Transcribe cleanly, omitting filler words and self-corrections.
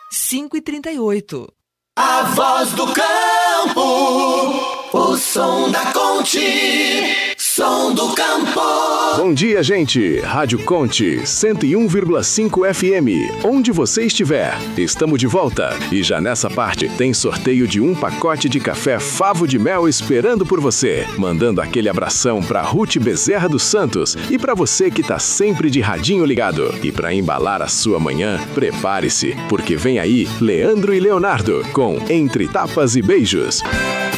5h38. A voz do campo, o som da Conte, som do campo. Bom dia, gente. Rádio Conte 101,5 FM. Onde você estiver, estamos de volta. E já nessa parte tem sorteio de um pacote de café Favo de Mel esperando por você. Mandando aquele abração pra Ruth Bezerra dos Santos e pra você que tá sempre de radinho ligado. E pra embalar a sua manhã, prepare-se, porque vem aí Leandro e Leonardo com Entre Tapas e Beijos.